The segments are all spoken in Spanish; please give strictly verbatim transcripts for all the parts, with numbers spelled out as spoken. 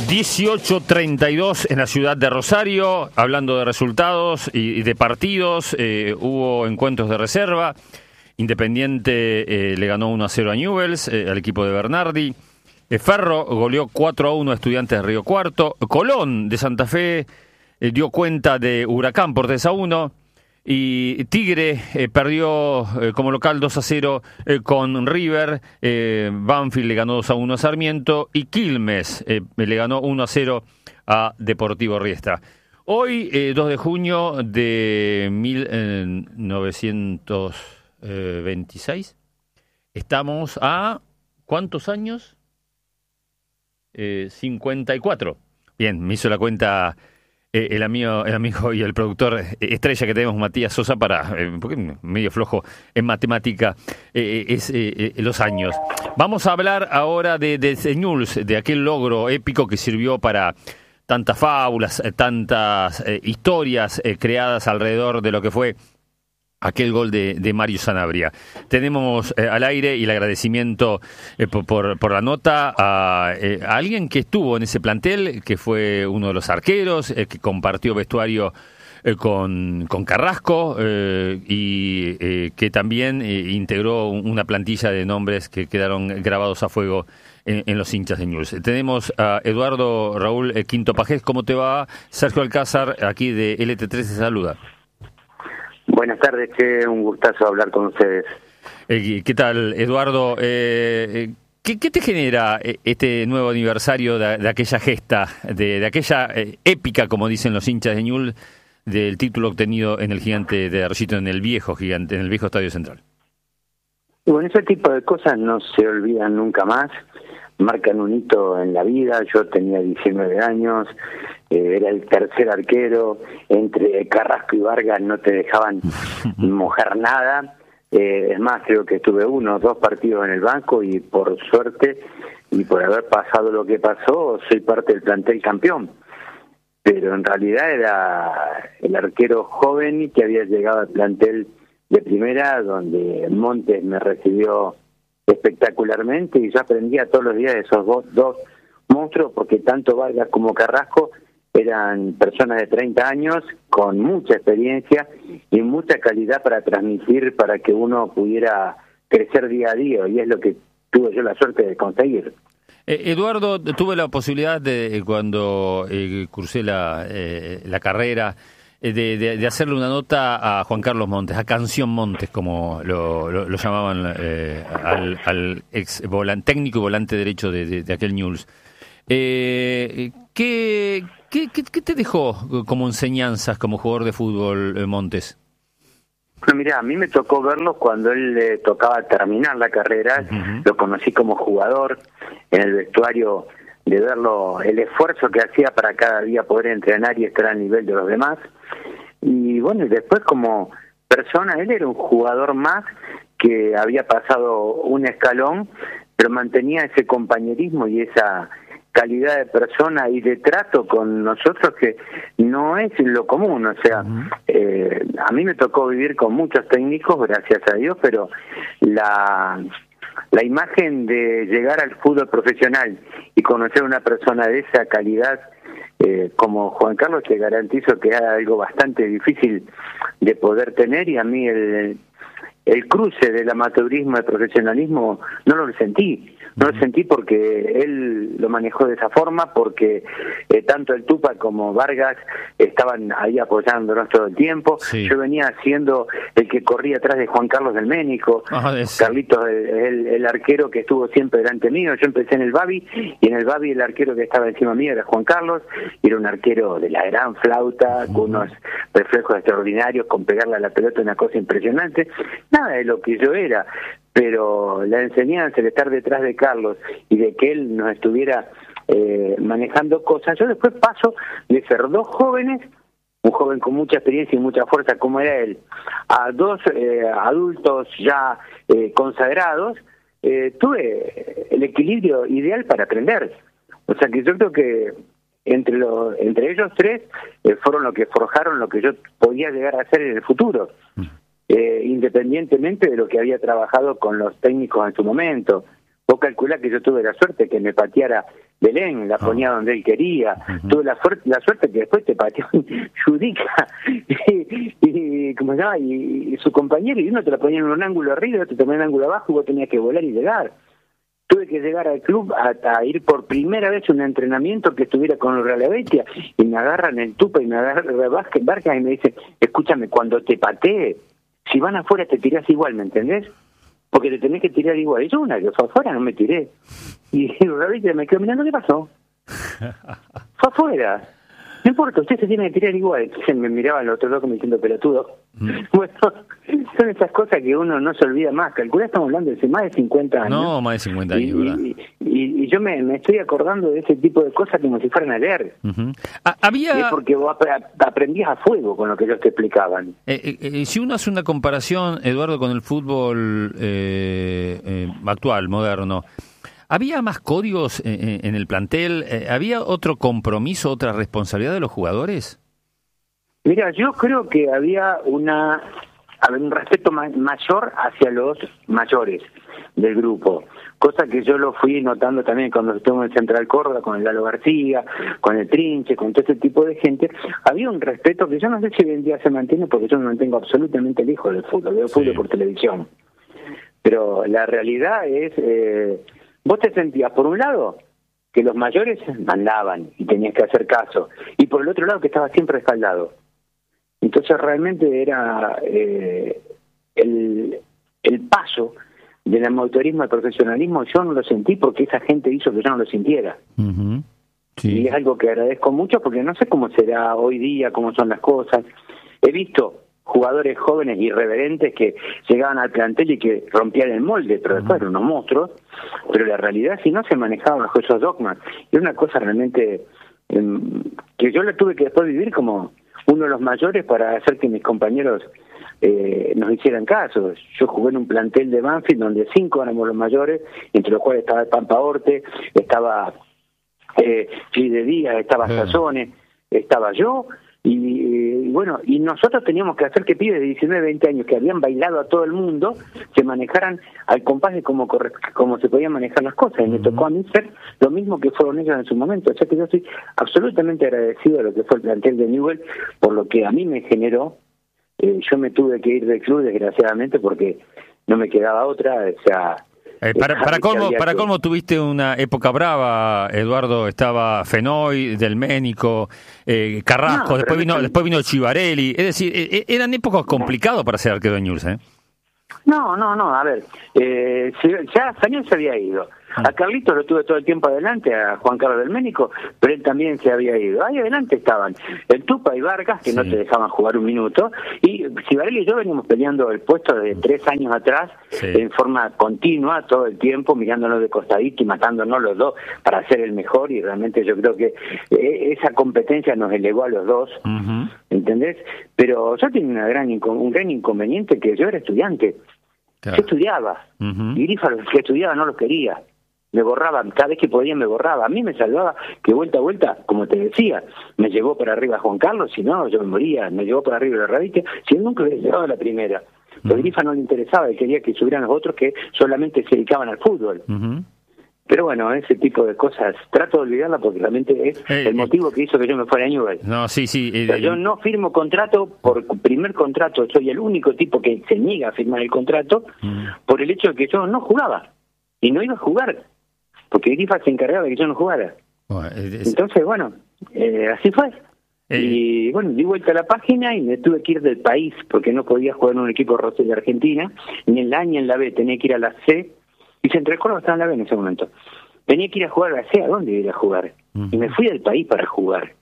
dieciocho treinta y dos en la ciudad de Rosario. Hablando de resultados y de partidos, eh, hubo encuentros de reserva. Independiente eh, le ganó uno a cero a Newell's, eh, al equipo de Bernardi. Eh, Ferro goleó cuatro a uno a Estudiantes de Río Cuarto. Colón de Santa Fe eh, dio cuenta de Huracán por tres a uno. Y Tigre eh, perdió eh, como local dos a cero eh, con River. eh, Banfield le ganó dos a uno a Sarmiento y Quilmes eh, le ganó uno a cero a Deportivo Riestra. Hoy, eh, dos de junio de mil novecientos veintiséis, estamos a ¿cuántos años? Eh, cincuenta y cuatro. Bien, me hizo la cuenta Eh, el amigo el amigo y el productor estrella que tenemos, Matías Sosa, para eh, porque medio flojo en matemática, eh, es eh, eh, los años. Vamos a hablar ahora de, de, de Newell's, de aquel logro épico que sirvió para tantas fábulas, eh, tantas eh, historias eh, creadas alrededor de lo que fue aquel gol de, de Mario Sanabria. Tenemos eh, al aire y el agradecimiento eh, por, por, por la nota a, eh, a alguien que estuvo en ese plantel, que fue uno de los arqueros, eh, que compartió vestuario eh, con, con Carrasco eh, y eh, que también eh, integró una plantilla de nombres que quedaron grabados a fuego en, en los hinchas de Newell's. Tenemos a Eduardo Raúl eh, Quinto Pajés. ¿Cómo te va? Sergio Alcázar, aquí de L T tres, te saluda. Buenas tardes, que un gustazo hablar con ustedes. Eh, ¿Qué tal, Eduardo? Eh, ¿qué, ¿Qué te genera este nuevo aniversario de, de aquella gesta, de, de aquella eh, épica, como dicen los hinchas de Newell's, del título obtenido en el Gigante de Arroyito, en el viejo gigante, en el viejo Estadio Central? Bueno, ese tipo de cosas no se olvidan nunca más, marcan un hito en la vida. Yo tenía diecinueve años, eh, era el tercer arquero, entre Carrasco y Vargas no te dejaban mojar nada. Eh, es más, creo que estuve uno o dos partidos en el banco y por suerte y por haber pasado lo que pasó, soy parte del plantel campeón. Pero en realidad era el arquero joven que había llegado al plantel de primera, donde Montes me recibió espectacularmente y yo aprendía todos los días de esos dos, dos monstruos, porque tanto Vargas como Carrasco eran personas de treinta años con mucha experiencia y mucha calidad para transmitir, para que uno pudiera crecer día a día, y es lo que tuve yo la suerte de conseguir. Eh, Eduardo, tuve la posibilidad de, cuando eh, cursé la, eh, la carrera, De, de, de hacerle una nota a Juan Carlos Montes, a Canción Montes, como lo, lo, lo llamaban eh, al, al ex volante, técnico y volante derecho de, de, de aquel Newell's. Eh, ¿qué, qué, qué, ¿Qué te dejó como enseñanzas como jugador de fútbol, eh, Montes? Bueno, mira, a mí me tocó verlo cuando él le tocaba terminar la carrera. Uh-huh. Lo conocí como jugador en el vestuario, de verlo, el esfuerzo que hacía para cada día poder entrenar y estar al nivel de los demás. Y bueno, y después como persona, él era un jugador más que había pasado un escalón, pero mantenía ese compañerismo y esa calidad de persona y de trato con nosotros que no es lo común. O sea, uh-huh. eh, a mí me tocó vivir con muchos técnicos, gracias a Dios, pero la... La imagen de llegar al fútbol profesional y conocer a una persona de esa calidad eh, como Juan Carlos, te garantizo que era algo bastante difícil de poder tener, y a mí el, el cruce del amateurismo al profesionalismo no lo sentí. No lo sentí porque él lo manejó de esa forma, porque eh, tanto el Tupa como Vargas estaban ahí apoyándonos todo el tiempo. Sí. Yo venía siendo el que corría atrás de Juan Carlos del Ménico. Ajá, Carlitos, el, el, el arquero que estuvo siempre delante mío. Yo empecé en el Babi, y en el Babi el arquero que estaba encima mío era Juan Carlos, y era un arquero de la gran flauta, uh-huh. con unos reflejos extraordinarios, con pegarle a la pelota una cosa impresionante. Nada de lo que yo era, pero la enseñanza, el estar detrás de Carlos y de que él nos estuviera eh, manejando cosas. Yo después paso de ser dos jóvenes, un joven con mucha experiencia y mucha fuerza como era él, a dos eh, adultos ya eh, consagrados. Eh, tuve el equilibrio ideal para aprender. O sea que yo creo que entre los, entre ellos tres eh, fueron lo que forjaron lo que yo podía llegar a hacer en el futuro. Eh, independientemente de lo que había trabajado con los técnicos en su momento. Vos calculás que yo tuve la suerte que me pateara Belén, la ponía oh. donde él quería. Uh-huh. Tuve la, suerte, la suerte que después te pateó Judica y, y, ¿cómo se llama? Y, y su compañero, y uno te la ponía en un ángulo arriba y otro te ponía en un ángulo abajo y vos tenías que volar y llegar. Tuve que llegar al club a, a ir por primera vez a un entrenamiento que estuviera con el Real Betis y me agarran el tupa y me agarran Barca y me dicen, escúchame, cuando te patee, si van afuera te tirás igual, ¿me entendés? Porque te tenés que tirar igual. Y yo una que fue afuera no me tiré. Y el Real Betis me quedó mirando, ¿qué pasó? Fue afuera. No importa, usted se tiene que tirar igual. Se me miraban los otros dos como diciendo pelotudo. Mm. Bueno, son esas cosas que uno no se olvida más. Calculá, estamos hablando de hace más de cincuenta años. No, más de cincuenta años, y, ¿verdad? Y, y, y yo me, me estoy acordando de ese tipo de cosas como si fueran a leer. Uh-huh. Ah, había... Y es porque vos aprendías a fuego con lo que ellos te explicaban. Eh, eh, si uno hace una comparación, Eduardo, con el fútbol eh, eh, actual, moderno, ¿había más códigos en, en el plantel? ¿Había otro compromiso, otra responsabilidad de los jugadores? Mira, yo creo que había una un respeto ma- mayor hacia los mayores del grupo, cosa que yo lo fui notando también cuando estuve en Central Córdoba, con el Lalo García, con el Trinche, con todo ese tipo de gente. Había un respeto que yo no sé si hoy en día se mantiene, porque yo no mantengo absolutamente lejos del fútbol, veo fútbol sí. por televisión. Pero la realidad es... Eh, vos te sentías, por un lado, que los mayores mandaban y tenías que hacer caso, y por el otro lado que estabas siempre respaldado. Entonces realmente era eh, el, el paso del amateurismo al profesionalismo, yo no lo sentí porque esa gente hizo que yo no lo sintiera. Uh-huh. Sí. Y es algo que agradezco mucho porque no sé cómo será hoy día, cómo son las cosas. He visto jugadores jóvenes irreverentes que llegaban al plantel y que rompían el molde, pero después eran unos monstruos, pero la realidad si no se manejaba bajo esos dogmas. Y una cosa realmente eh, que yo la tuve que después vivir como uno de los mayores para hacer que mis compañeros eh, nos hicieran caso. Yo jugué en un plantel de Banfield donde cinco éramos los mayores, entre los cuales estaba el Pampa Orte, estaba eh, Fide Díaz, estaba Sassone, estaba yo, y, y bueno, y nosotros teníamos que hacer que pibes de diecinueve, veinte años que habían bailado a todo el mundo se manejaran al compás de cómo, corre, cómo se podían manejar las cosas, y me tocó a mí ser lo mismo que fueron ellos en su momento. O sea que yo estoy absolutamente agradecido a lo que fue el plantel de Newell por lo que a mí me generó. Eh, yo me tuve que ir del club desgraciadamente porque no me quedaba otra, o sea... Eh, para para colmo, para colmo tuviste una época brava, Eduardo. Estaba Fenoy, Delménico, eh, Carrasco, no, después vino me... después vino Chivarelli. Es decir, eh, eran épocas complicadas para ser arquero de Newell's, ¿eh? No, no, no, a ver, eh, ya Sañón se había ido. A Carlitos lo tuve todo el tiempo adelante, a Juan Carlos del Ménico, pero él también se había ido. Ahí adelante estaban el Tupa y Vargas, que sí. no te dejaban jugar un minuto, y Cibarelli y yo veníamos peleando el puesto de tres años atrás, sí. en forma continua, todo el tiempo, mirándonos de costadito y matándonos los dos para ser el mejor, y realmente yo creo que esa competencia nos elevó a los dos, uh-huh. ¿entendés? Pero yo tenía una gran un gran inconveniente, que yo era estudiante. Claro. Yo estudiaba, uh-huh. y Grifa los que estudiaba no los quería. Me borraba, cada vez que podía me borraba. A mí me salvaba que vuelta a vuelta, como te decía, me llevó para arriba Juan Carlos, si no, yo me moría. Me llevó para arriba la Raditia, si él nunca hubiera llegado a la primera. Uh-huh. A Grifa no le interesaba, él quería que subieran los otros que solamente se dedicaban al fútbol. Uh-huh. Pero bueno, ese tipo de cosas, trato de olvidarla porque realmente es eh, el motivo eh, que hizo que yo me fuera a Newell. No, sí, sí. Eh, o sea, yo no firmo contrato por primer contrato, soy el único tipo que se niega a firmar el contrato uh-huh. por el hecho de que yo no jugaba y no iba a jugar. Porque Grifa se encargaba de que yo no jugara. Bueno, es... Entonces, bueno, eh, así fue. Eh... Y bueno, di vuelta a la página y me tuve que ir del país porque no podía jugar en un equipo de Argentina, ni en la A ni en la B, tenía que ir a la C, y Central Córdoba estaba en la B en ese momento. Tenía que ir a jugar a la C, ¿a dónde iba a jugar? Uh-huh. Y me fui del país para jugar.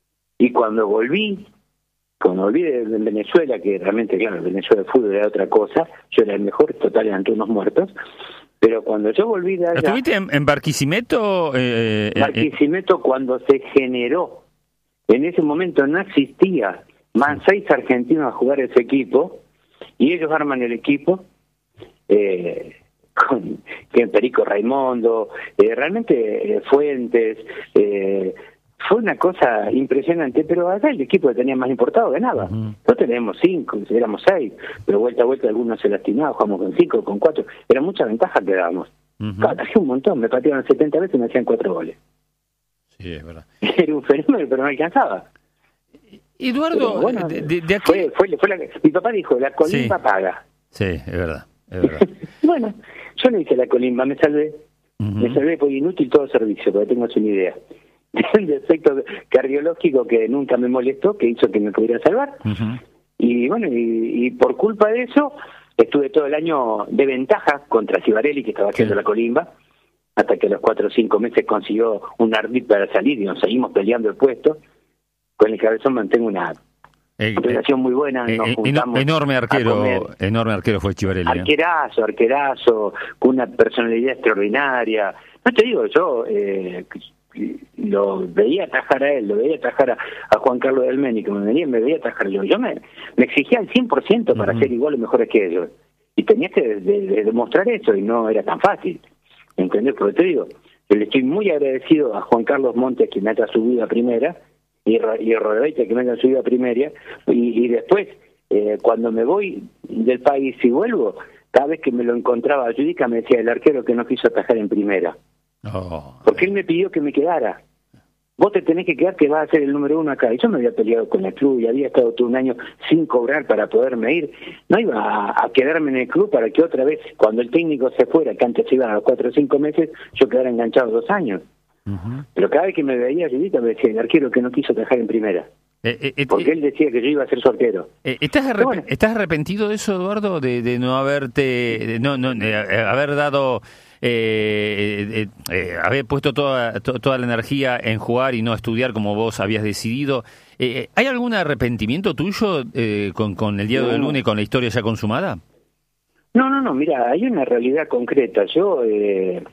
Y cuando volví, cuando volví de, de Venezuela, que realmente, claro, en Venezuela el fútbol era otra cosa, yo era el mejor, total eran todos unos muertos. Pero cuando yo volví de allá... ¿Estuviste en, en Barquisimeto? Eh, Barquisimeto eh, cuando se generó. En ese momento no existía. Van seis argentinos a jugar ese equipo y ellos arman el equipo eh, con que Perico Raimundo, eh, realmente eh, Fuentes... Eh, fue una cosa impresionante, pero allá el equipo que tenía más importado ganaba. Uh-huh. No teníamos cinco, éramos seis, pero vuelta a vuelta algunos se lastimaban, jugamos con cinco, con cuatro, era mucha ventaja que dábamos. Uh-huh. Pateé un montón, me pateaban setenta veces y me hacían cuatro goles. Sí, es verdad. Era un fenómeno, pero no alcanzaba. Eduardo, Pero bueno, de, de, de aquí... fue, fue, fue la, mi papá dijo, la colimba sí. paga. Sí, es verdad, es verdad. Bueno, yo no hice la colimba, me salvé. Uh-huh. Me salvé por inútil todo servicio, porque tengo una idea. Un defecto cardiológico que nunca me molestó, que hizo que me pudiera salvar. Uh-huh. Y bueno, y, y por culpa de eso, estuve todo el año de ventaja contra Cibarelli, que estaba haciendo sí. la colimba, hasta que a los cuatro o cinco meses consiguió un ardid para salir y nos seguimos peleando el puesto. Con el Cabezón mantengo una eh, relación eh, muy buena. Nos eh, juntamos enorme arquero, enorme arquero fue Cibarelli. Arquerazo, arquerazo, con una personalidad extraordinaria. No te digo, yo eh, lo veía atajar a él, lo veía atajar a, a Juan Carlos del Meni, que me venía, me veía atajar yo. Yo me, me exigía al cien por ciento para uh-huh. ser igual o mejor que ellos. Y tenías que de, de, de demostrar eso, y no era tan fácil. ¿Entendés? Porque te digo, yo le estoy muy agradecido a Juan Carlos Montes, que me ha subido a primera, y, y Rodebeita, que me ha subido a primera, y, y después, eh, cuando me voy del país y vuelvo, cada vez que me lo encontraba a Judica me decía el arquero que no quiso atajar en primera. Oh, porque él me pidió que me quedara. Vos te tenés que quedar, que vas a ser el número uno acá. Y yo me había peleado con el club y había estado todo un año sin cobrar para poderme ir. No iba a, a quedarme en el club para que otra vez, cuando el técnico se fuera, que antes iban a los cuatro o cinco meses, yo quedara enganchado dos años. Uh-huh. Pero cada vez que me veía Judica me decía el arquero que no quiso atajar en primera. Eh, eh, porque eh, él decía que yo iba a ser su arquero. Eh, ¿estás, arrep- bueno. ¿Estás arrepentido de eso, Eduardo? De, de no haberte, de no, no, de haber dado... Eh, eh, eh, haber puesto toda, to, toda la energía en jugar y no estudiar como vos habías decidido. Eh, ¿Hay algún arrepentimiento tuyo eh, con, con el día no. del lunes y con la historia ya consumada? No, no, no, mira, hay una realidad concreta. Yo, eh,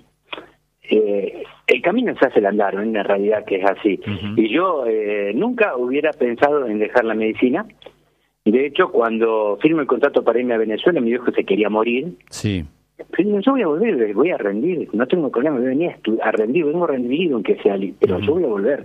eh, el camino se hace al andar, ¿no? Una realidad que es así. Uh-huh. Y yo eh, nunca hubiera pensado en dejar la medicina. De hecho, cuando firmo el contrato para irme a Venezuela, mi viejo se quería morir. Sí. Pero yo voy a volver, voy a rendir, no tengo problema, voy a venir a rendir, vengo rendido aunque sea, pero uh-huh. yo voy a volver.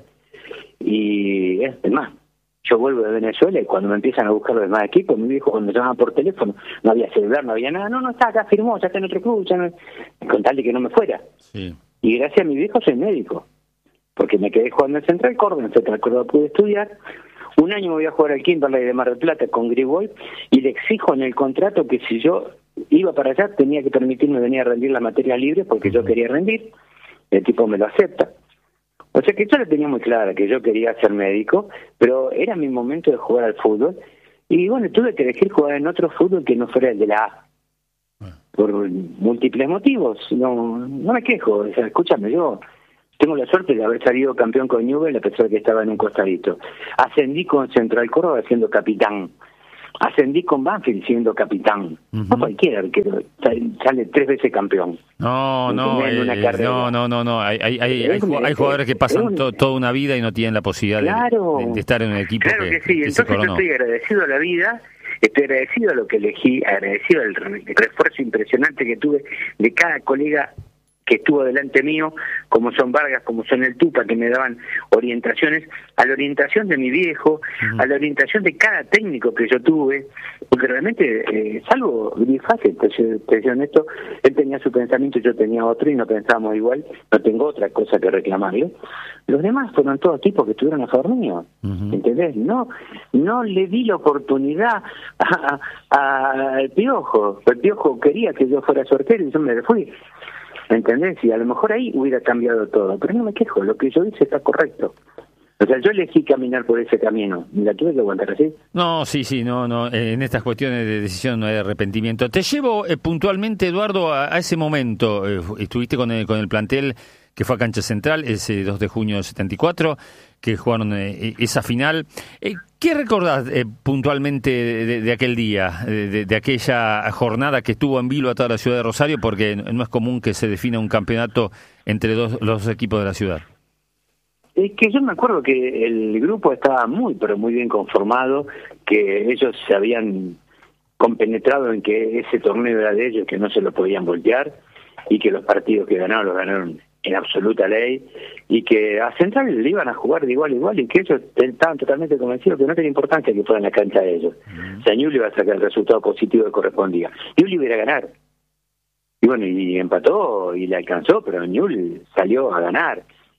Y es más, yo vuelvo de Venezuela y cuando me empiezan a buscar los demás equipos, mi viejo cuando me llamaban por teléfono, no había celular, no había nada, no, no está acá, firmó, ya está en otro club, ya no, con tal de que no me fuera. Sí. Y gracias a mi viejo soy médico, porque me quedé jugando en Central Córdoba, en Central Córdoba pude estudiar. Un año me voy a jugar al Kimberley de Mar del Plata con Grigol y le exijo en el contrato que si yo iba para allá tenía que permitirme venir a rendir las materias libres porque yo quería rendir. El tipo me lo acepta. O sea que yo la tenía muy clara, que yo quería ser médico, pero era mi momento de jugar al fútbol. Y bueno, tuve que elegir jugar en otro fútbol que no fuera el de la A. Por múltiples motivos. No, no me quejo. O sea, escúchame, yo... tengo la suerte de haber salido campeón con Newell a pesar de que estaba en un costadito. Ascendí con Central Córdoba siendo capitán. Ascendí con Banfield siendo capitán. Uh-huh. No cualquier arquero sale tres veces campeón. No, no, eh, no, no, no, no. Hay, hay, hay, hay, un, hay jugadores que pasan un, to, toda una vida y no tienen la posibilidad claro, de, de, de estar en un equipo claro que, que sí. que Entonces se coronó. Yo estoy agradecido a la vida, estoy agradecido a lo que elegí, agradecido al refuerzo impresionante que tuve de cada colega que estuvo delante mío, como son Vargas, como son el Tupa, que me daban orientaciones, a la orientación de mi viejo, uh-huh. a la orientación de cada técnico que yo tuve, porque realmente, eh, salvo Grifácil, te soy honesto, él tenía su pensamiento, yo tenía otro y no pensábamos igual, no tengo otra cosa que reclamarle. Los demás fueron todos tipos que estuvieron a favor mío, uh-huh. ¿entendés? No, no le di la oportunidad al Piojo, el Piojo quería que yo fuera su arquero y yo me fui. ¿Entendés? Y a lo mejor ahí hubiera cambiado todo, pero no me quejo, lo que yo hice está correcto. O sea, yo elegí caminar por ese camino, ¿me la tuve que aguantar así? No, sí, sí, no, no, en estas cuestiones de decisión no hay arrepentimiento. Te llevo eh, puntualmente, Eduardo, a, a ese momento. Eh, estuviste con el, con el plantel que fue a Cancha Central ese dos de junio del setenta y cuatro, que jugaron eh, esa final. Eh, ¿Qué recordás eh, puntualmente de, de, de aquel día, de, de aquella jornada que estuvo en vilo a toda la ciudad de Rosario? Porque no es común que se defina un campeonato entre dos, los equipos de la ciudad. Es que yo me acuerdo que el grupo estaba muy, pero muy bien conformado, que ellos se habían compenetrado en que ese torneo era de ellos, que no se lo podían voltear, y que los partidos que ganaron los ganaron en absoluta ley, y que a Central le iban a jugar de igual a igual, y que ellos estaban totalmente convencidos que no tenía importancia que fuera en la cancha de ellos. Uh-huh. O sea, Newell iba a sacar el resultado positivo que correspondía. Newell iba a ganar. Y bueno, y empató y le alcanzó, pero Newell salió a ganar.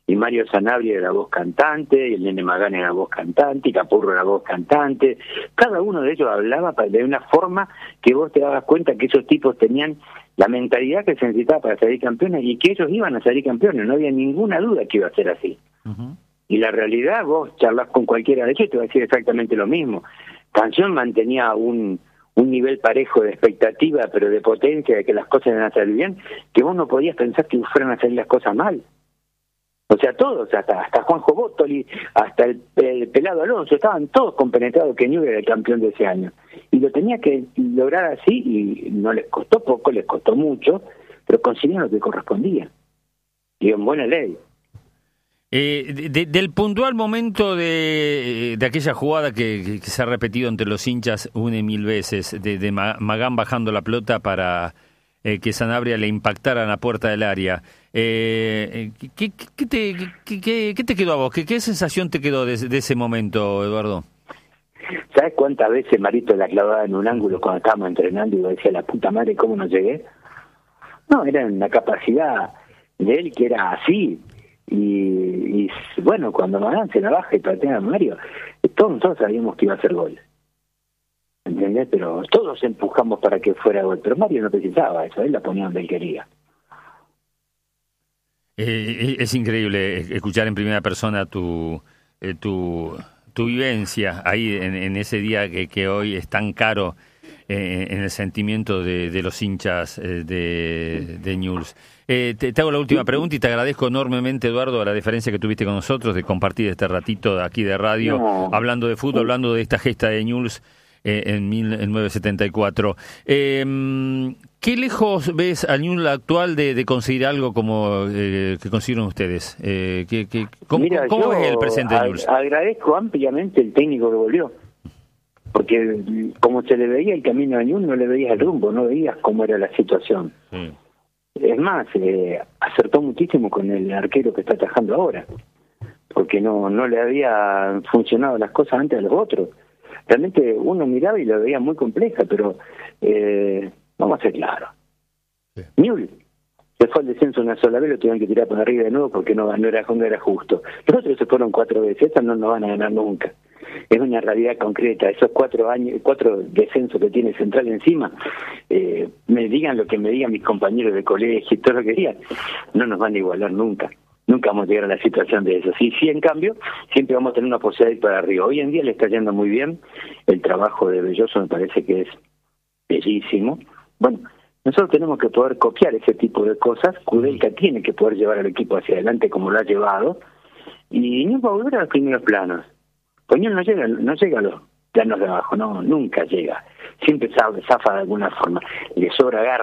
y Mario Sanabria era la voz cantante, y el Nene Magán era la voz cantante, y Capurro era la voz cantante. Cada uno de ellos hablaba de una forma que vos te dabas cuenta que esos tipos tenían la mentalidad que se necesitaba para salir campeones, y que ellos iban a salir campeones, no había ninguna duda que iba a ser así. Uh-huh. Y la realidad, vos charlas con cualquiera de ellos y te va a decir exactamente lo mismo. Canción mantenía un, un nivel parejo de expectativa, pero de potencia, de que las cosas iban a salir bien, que vos no podías pensar que fueran a salir las cosas mal. O sea, todos, hasta hasta Juanjo Bótoli, hasta el, el Pelado Alonso, estaban todos compenetrados que Newell's era el campeón de ese año. Y lo tenía que lograr así, y no les costó poco, les costó mucho, pero consiguieron lo que correspondía. Y en buena ley. Eh, de, de, del puntual momento de, de aquella jugada que, que, que se ha repetido entre los hinchas una y mil veces, de, de Magán bajando la pelota para eh, que Sanabria le impactara en la puerta del área, eh, ¿qué, qué, te, qué, qué, ¿qué te quedó a vos? ¿Qué, qué sensación te quedó de, de ese momento, Eduardo? ¿Sabes cuántas veces Marito la clavaba en un ángulo cuando estábamos entrenando y yo decía, la puta madre, ¿cómo no llegué? No, era una capacidad de él que era así. Y, y bueno, cuando Magán se la baja y patea a Mario, todos nosotros sabíamos que iba a hacer gol. ¿Entendés? Pero todos empujamos para que fuera gol. Pero Mario no precisaba eso, él la ponía donde él quería. Eh, es increíble escuchar en primera persona tu eh, tu, tu vivencia ahí en, en ese día que, que hoy es tan caro eh, en el sentimiento de, de los hinchas eh, de, de Newell's. Eh, te, te hago la última pregunta y te agradezco enormemente, Eduardo, a la diferencia que tuviste con nosotros de compartir este ratito aquí de radio, no. hablando de fútbol, hablando de esta gesta de Newell's eh, en mil novecientos setenta y cuatro. Eh, ¿Qué lejos ves al Newell's actual de, de conseguir algo como eh, que consiguieron ustedes? Eh, ¿qué, qué, ¿Cómo, Mira, ¿cómo ves el presente de Newell's? Agradezco ampliamente el técnico que volvió, porque como se le veía el camino a Newell's, no le veías el rumbo, no veías cómo era la situación. Sí. Es más, eh, acertó muchísimo con el arquero que está atajando ahora, porque no no le había funcionado las cosas antes a los otros. Realmente uno miraba y lo veía muy compleja, pero eh, vamos a ser claros. Sí. Newell's se fue al descenso una sola vez, lo tuvieron que tirar por arriba de nuevo porque no, no, era, no era justo. Los otros se fueron cuatro veces, estos no nos van a ganar nunca. Es una realidad concreta. Esos cuatro años, cuatro descensos que tiene Central encima, eh, me digan lo que me digan mis compañeros de colegio y todo lo que digan, no nos van a igualar nunca. Nunca vamos a llegar a la situación de eso. Sí, sí, en cambio, siempre vamos a tener una posibilidad de ir para arriba. Hoy en día le está yendo muy bien. El trabajo de Belloso me parece que es bellísimo. Bueno, nosotros tenemos que poder copiar ese tipo de cosas. Kudelka tiene que poder llevar al equipo hacia adelante como lo ha llevado. Y no va a volver a los primeros planos. Poñón no llega, no llega a los planos de abajo, no, nunca llega. Siempre zafa de alguna forma. Le sobra garra.